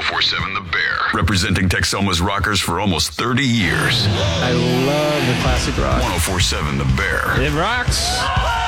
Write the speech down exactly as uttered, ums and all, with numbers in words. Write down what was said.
four seven The Bear. Representing Texoma's rockers for almost thirty years. I love the classic rock. ten forty-seven The Bear. It rocks.